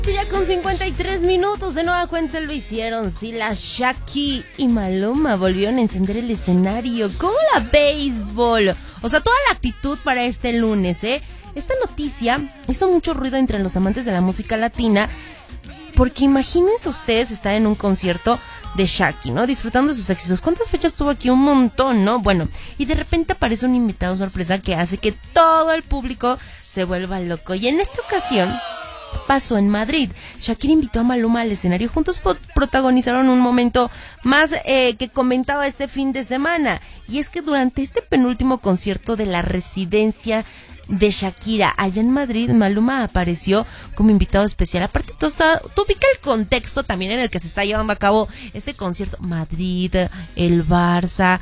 Ya con 53 minutos de nueva cuenta lo hicieron. Sí, la Shakira y Maluma volvieron a encender el escenario como la béisbol. O sea, toda la actitud para este lunes, ¿eh? Esta noticia hizo mucho ruido entre los amantes de la música latina, porque imagínense ustedes estar en un concierto de Shakira, ¿no? Disfrutando de sus éxitos. ¿Cuántas fechas tuvo aquí? Un montón, ¿no? Bueno, y de repente aparece un invitado sorpresa que hace que todo el público se vuelva loco. Y en esta ocasión pasó en Madrid. Shakira invitó a Maluma al escenario. Juntos protagonizaron un momento más que comentaba este fin de semana. Y es que durante este penúltimo concierto de la residencia de Shakira allá en Madrid, Maluma apareció como invitado especial. Aparte, tú ubica el contexto también en el que se está llevando a cabo este concierto. Madrid, el Barça,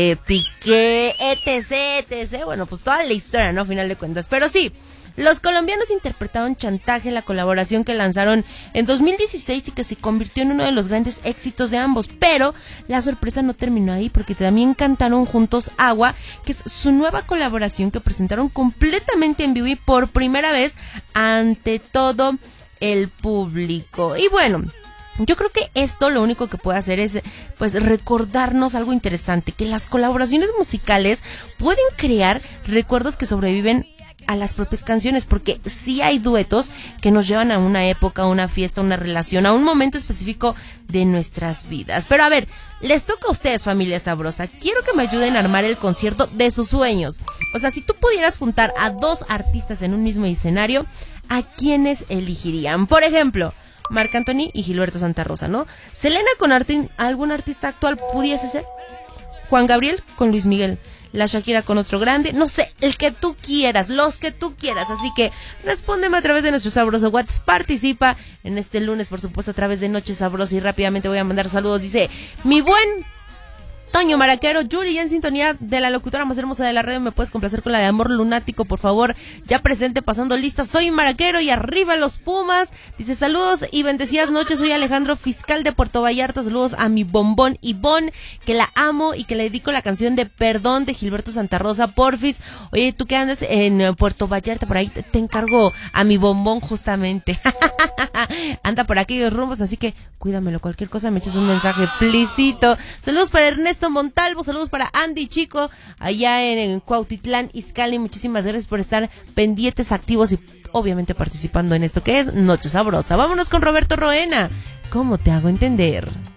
Piqué, etc. Bueno, pues toda la historia, ¿no? A final de cuentas. Pero sí, los colombianos interpretaron Chantaje, la colaboración que lanzaron en 2016 y que se convirtió en uno de los grandes éxitos de ambos. Pero la sorpresa no terminó ahí, porque también cantaron juntos Agua, que es su nueva colaboración que presentaron completamente en vivo y por primera vez ante todo el público. Y bueno, yo creo que esto lo único que puede hacer es pues recordarnos algo interesante, que las colaboraciones musicales pueden crear recuerdos que sobreviven a las propias canciones, porque sí hay duetos que nos llevan a una época, a una fiesta, a una relación, a un momento específico de nuestras vidas. Pero a ver, les toca a ustedes, familia sabrosa. Quiero que me ayuden a armar el concierto de sus sueños. O sea, si tú pudieras juntar a dos artistas en un mismo escenario, ¿a quiénes elegirían? Por ejemplo, Marc Anthony y Gilberto Santa Rosa, ¿no? Selena con algún artista actual pudiese ser. Juan Gabriel con Luis Miguel. La Shakira con otro grande, no sé, el que tú quieras, los que tú quieras. Así que respóndeme a través de nuestro sabroso WhatsApp. Participa en este lunes, por supuesto, a través de Noche Sabrosa. Y rápidamente voy a mandar saludos. Dice, mi buen Toño Maraquero, Yuri, ya en sintonía de la locutora más hermosa de la radio. ¿Me puedes complacer con la de Amor Lunático, por favor? Ya presente, pasando lista. Soy Maraquero y arriba los Pumas. Dice, saludos y bendecidas noches. Soy Alejandro, fiscal de Puerto Vallarta. Saludos a mi bombón Ivonne, que la amo y que le dedico la canción de Perdón de Gilberto Santa Rosa, porfis. Oye, tú que andas en Puerto Vallarta, por ahí te encargo a mi bombón justamente. Anda por aquellos rumbos, así que cuídamelo. Cualquier cosa me eches un mensaje, plisito. Saludos para Ernesto Montalvo, saludos para Andy Chico, allá en Cuautitlán, Izcalli. Muchísimas gracias por estar pendientes, activos y obviamente participando en esto que es Noche Sabrosa. Vámonos con Roberto Roena. ¿Cómo te hago entender?